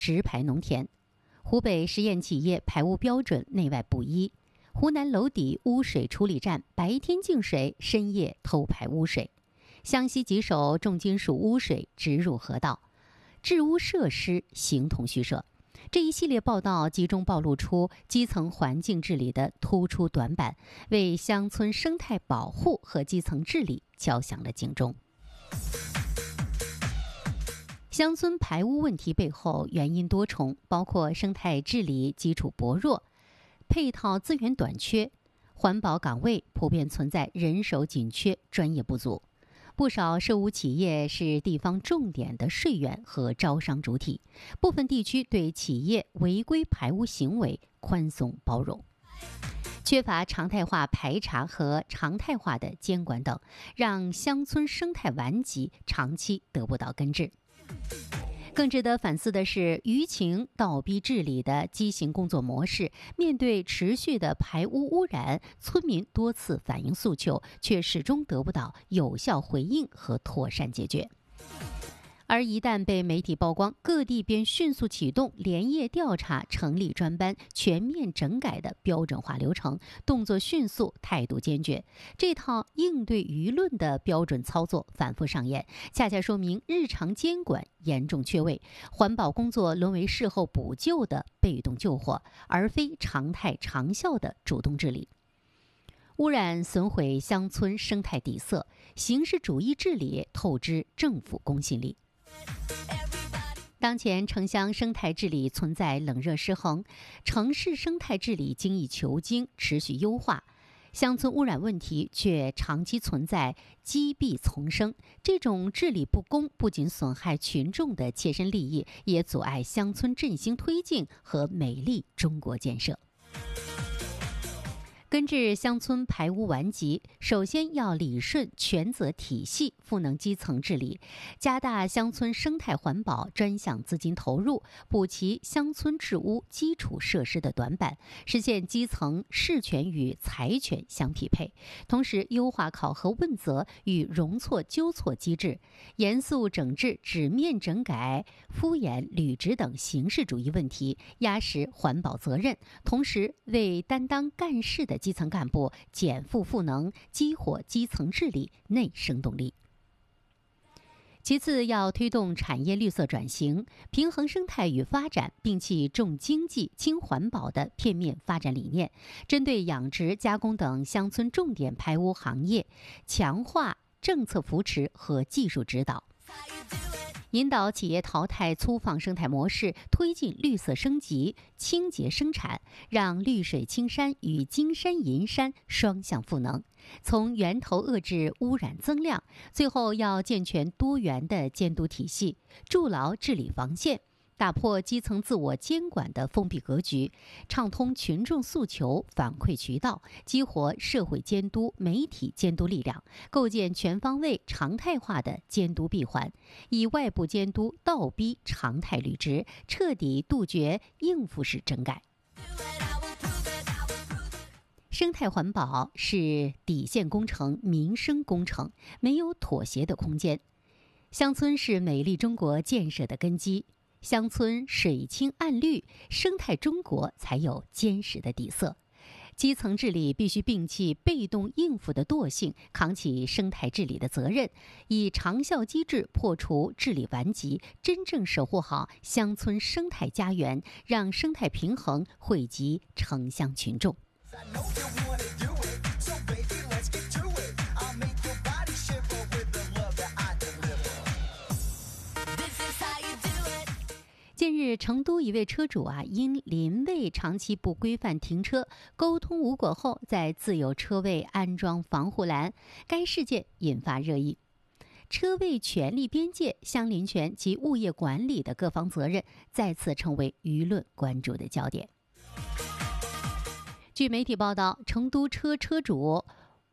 直排农田。湖北实验企业排污标准内外不一。湖南娄底污水处理站白天净水，深夜偷排污水。湘西吉首重金属污水直入河道，治污设施形同虚设。这一系列报道集中暴露出基层环境治理的突出短板，为乡村生态保护和基层治理敲响了警钟。乡村排污问题背后原因多重，包括生态治理基础薄弱、配套资源短缺、环保岗位普遍存在人手紧缺、专业不足。不少涉污企业是地方重点的税源和招商主体，部分地区对企业违规排污行为宽松包容，缺乏常态化排查和常态化的监管等，让乡村生态顽疾长期得不到根治。更值得反思的是，舆情倒逼治理的畸形工作模式。面对持续的排污污染，村民多次反映诉求，却始终得不到有效回应和妥善解决。而一旦被媒体曝光，各地便迅速启动连夜调查、成立专班、全面整改的标准化流程，动作迅速，态度坚决。这套应对舆论的标准操作反复上演，恰恰说明日常监管严重缺位，环保工作沦为事后补救的被动救火，而非常态长效的主动治理。污染损毁乡村生态底色，形式主义治理透支政府公信力。当前城乡生态治理存在冷热失衡，城市生态治理精益求精，持续优化，乡村污染问题却长期存在积弊丛生。这种治理不公不仅损害群众的切身利益，也阻碍乡村振兴推进和美丽中国建设。根治乡村排污顽疾，首先要理顺权责体系，赋能基层治理，加大乡村生态环保专项资金投入，补齐乡村治污基础设施的短板，实现基层事权与财权相匹配。同时，优化考核问责与容错纠错机制，严肃整治纸面整改、敷衍履职等形式主义问题，压实环保责任，同时为担当干事的基层干部减负赋能，激活基层治理内生动力。其次，要推动产业绿色转型，平衡生态与发展，摒弃重经济轻环保的片面发展理念，针对养殖、加工等乡村重点排污行业，强化政策扶持和技术指导，引导企业淘汰粗放生态模式，推进绿色升级、清洁生产，让绿水青山与金山银山双向赋能，从源头遏制污染增量。最后要健全多元的监督体系，筑牢治理防线，打破基层自我监管的封闭格局，畅通群众诉求反馈渠道，激活社会监督、媒体监督力量，构建全方位常态化的监督闭环，以外部监督倒逼常态履职，彻底杜绝应付式整改。生态环保是底线工程、民生工程，没有妥协的空间。乡村是美丽中国建设的根基，乡村水清岸绿，生态中国才有坚实的底色。基层治理必须摒弃被动应付的惰性，扛起生态治理的责任，以长效机制破除治理顽疾，真正守护好乡村生态家园，让生态平衡惠及城乡群众。近日，成都一位车主因临位长期不规范停车，沟通无果后，在自有车位安装防护栏，该事件引发热议。车位权利边界、相邻权及物业管理的各方责任再次成为舆论关注的焦点。据媒体报道，成都车主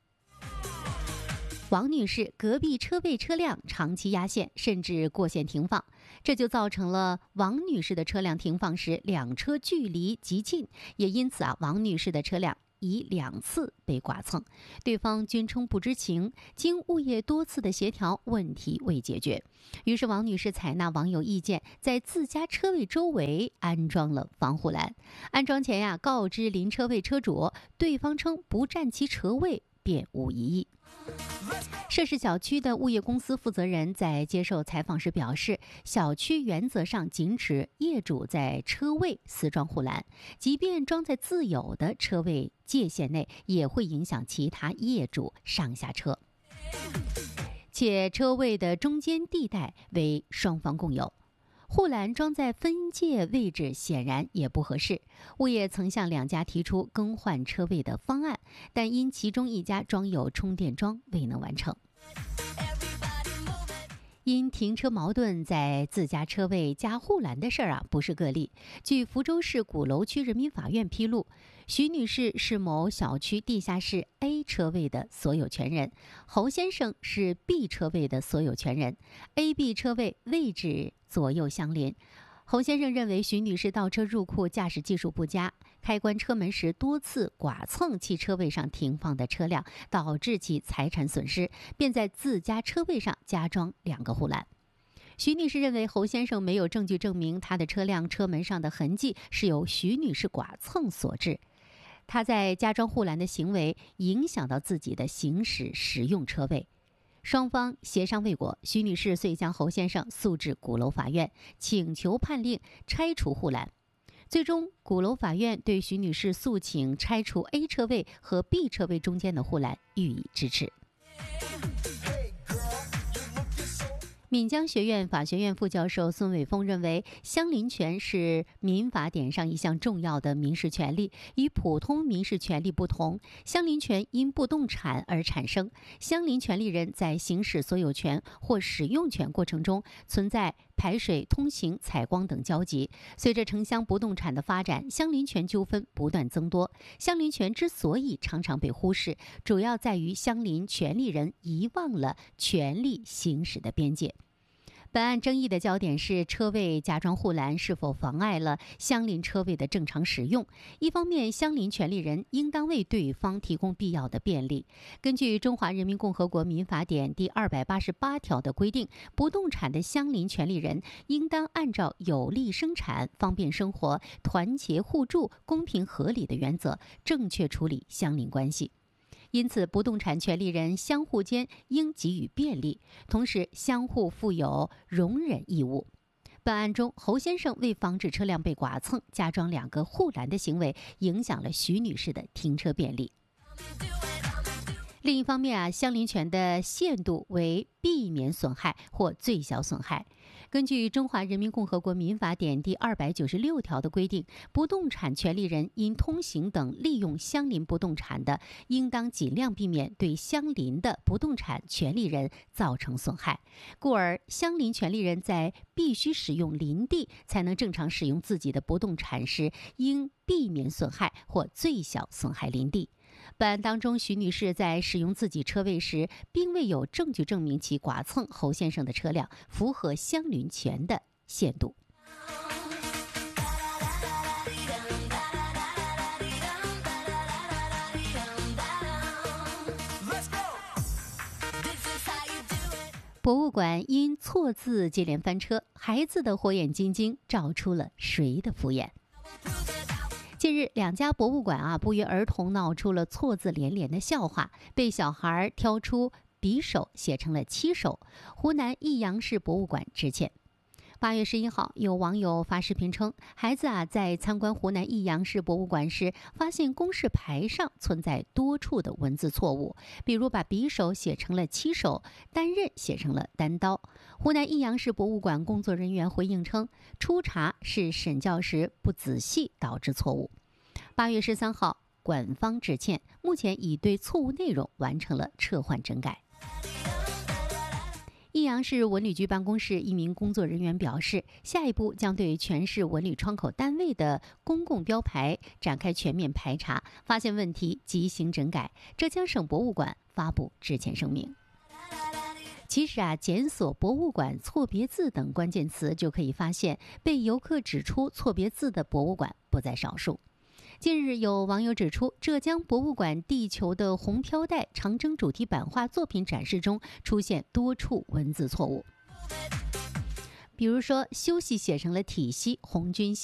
王女士隔壁车位车辆长期压线，甚至过线停放，这就造成了王女士的车辆停放时两车距离极近，也因此王女士的车辆已2次被剐蹭，对方均称不知情，经物业多次的协调，问题未解决。于是王女士采纳网友意见，在自家车位周围安装了防护栏。安装前告知临车位车主，对方称不占其车位，便无异议。涉事小区的物业公司负责人在接受采访时表示，小区原则上禁止业主在车位私装护栏，即便装在自有的车位界限内，也会影响其他业主上下车。且车位的中间地带为双方共有，护栏装在分界位置显然也不合适。物业曾向2家提出更换车位的方案，但因其中一家装有充电桩未能完成。因停车矛盾在自家车位加护栏的事儿不是个例。据福州市鼓楼区人民法院披露，徐女士是某小区地下室 A 车位的所有权人，侯先生是 B 车位的所有权人。A、B 车位位置左右相邻。侯先生认为徐女士倒车入库驾驶技术不佳，开关车门时多次剐蹭其车位上停放的车辆，导致其财产损失，便在自家车位上加装2个护栏。徐女士认为侯先生没有证据证明他的车辆车门上的痕迹是由徐女士剐蹭所致，他在加装护栏的行为影响到自己的行驶使用车位。双方协商未果，徐女士遂将侯先生诉至鼓楼法院，请求判令拆除护栏。最终，鼓楼法院对徐女士诉请拆除 A 车位和 B 车位中间的护栏予以支持。闽江学院法学院副教授孙伟峰认为，相邻权是民法典上一项重要的民事权利，与普通民事权利不同。相邻权因不动产而产生，相邻权利人在行使所有权或使用权过程中存在排水、通行、采光等交集。随着城乡不动产的发展，相邻权纠纷不断增多。相邻权之所以常常被忽视，主要在于相邻权利人遗忘了权利行使的边界。本案争议的焦点是车位加装护栏是否妨碍了相邻车位的正常使用。一方面，相邻权利人应当为对方提供必要的便利。根据《中华人民共和国民法典》第288条的规定，不动产的相邻权利人应当按照有利生产、方便生活、团结互助、公平合理的原则，正确处理相邻关系。因此，不动产权利人相互间应给予便利，同时相互负有容忍义务。本案中，侯先生为防止车辆被剐蹭，加装2个护栏的行为，影响了徐女士的停车便利。另一方面相邻权的限度为避免损害或最小损害。根据《中华人民共和国民法典》第296条的规定，不动产权利人因通行等利用相邻不动产的，应当尽量避免对相邻的不动产权利人造成损害。故而，相邻权利人在必须使用邻地才能正常使用自己的不动产时，应避免损害或最小损害邻地。本案当中，徐女士在使用自己车位时，并未有证据证明其剐蹭侯先生的车辆符合相邻权的限度。博物馆因错字接连翻车，孩子的火眼金睛照出了谁的敷衍？近日，2家博物馆不约而同闹出了错字连连的笑话，被小孩挑出匕首写成了七手。湖南益阳市博物馆致歉。8月11号，有网友发视频称，孩子在参观湖南益阳市博物馆时，发现公示牌上存在多处的文字错误，比如把匕首写成了七手，单刃写成了单刀。湖南益阳市博物馆工作人员回应称，初查是审教时不仔细导致错误。8月13号，馆方致歉，目前已对错误内容完成了撤换整改。益阳市文旅局办公室一名工作人员表示，下一步将对全市文旅窗口单位的公共标牌展开全面排查，发现问题即行整改。浙江省博物馆发布致歉声明。其实检索博物馆错别字等关键词，就可以发现被游客指出错别字的博物馆不在少数。 近日有网友指出，浙江博物馆地球的红飘带长征主题版画作品展示中出现多处文字错误，比如说休息写成了体息，红军